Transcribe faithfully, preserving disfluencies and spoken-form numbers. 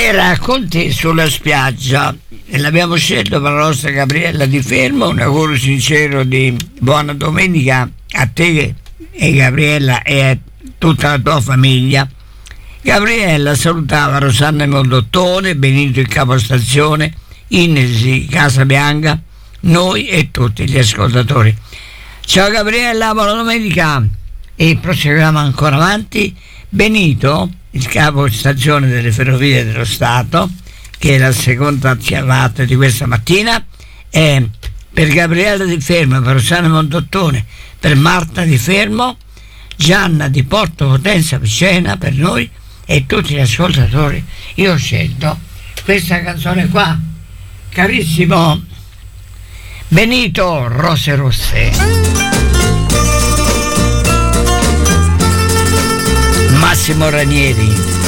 Era con te sulla spiaggia e l'abbiamo scelto per la nostra Gabriella Di Fermo. Un augurio sincero di buona domenica a te e Gabriella e a tutta la tua famiglia. Gabriella salutava Rosanna Mondottone, Benito il capostazione, Inesi Casabianca, noi e tutti gli ascoltatori. Ciao Gabriella, buona domenica. E proseguiamo ancora avanti. Benito, il capostazione delle Ferrovie dello Stato, che è la seconda chiamata di questa mattina, è per Gabriella Di Fermo, per Rosanna Mondottone, per Marta Di Fermo, Gianna di Porto Potenza Picena, per noi e tutti gli ascoltatori. Io ho scelto questa canzone qua, carissimo Benito, Rose Rosse. Massimo Ranieri.